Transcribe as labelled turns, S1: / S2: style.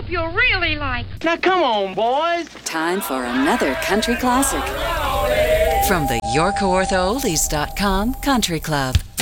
S1: hope you'll really like.
S2: Now come on, boys.
S3: Time for another country classic from the YorkOrthoOldies.com Country Club.